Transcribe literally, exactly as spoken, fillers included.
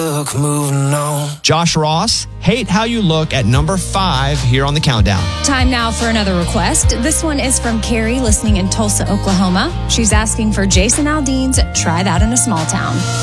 Look, moving on. Josh Ross, Hate How You Look at number five here on the countdown. Time now for another request. This one is from Carrie, listening in Tulsa, Oklahoma. She's asking for Jason Aldean's Try That in a Small Town.